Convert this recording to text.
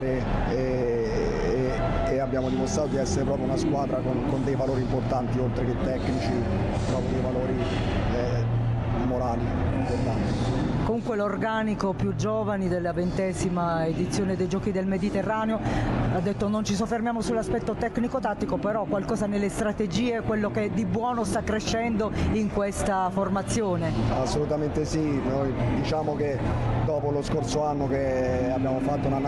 e abbiamo dimostrato di essere proprio una squadra con dei valori importanti, oltre che tecnici, proprio dei valori morali importanti. Comunque l'organico più giovani della 20ª edizione dei Giochi del Mediterraneo ha detto non ci soffermiamo sull'aspetto tecnico-tattico, però qualcosa nelle strategie, quello che di buono sta crescendo in questa formazione. Assolutamente sì, noi diciamo che dopo lo scorso anno che abbiamo fatto una